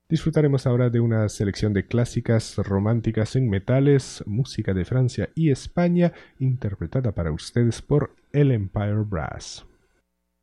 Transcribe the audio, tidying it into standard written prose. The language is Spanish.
Disfrutaremos ahora de una selección de clásicas románticas en metales, música de Francia y España, interpretada para ustedes por el Empire Brass.